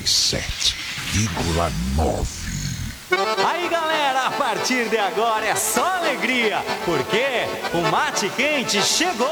97,9. Aí galera, a partir de agora é só alegria, porque o Mate Quente chegou!